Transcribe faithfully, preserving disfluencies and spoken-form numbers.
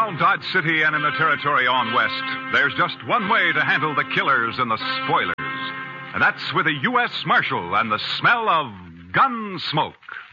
Around Dodge City and in the territory on west, there's just one way to handle the killers and the spoilers. And that's with a U S Marshal and the smell of gun smoke.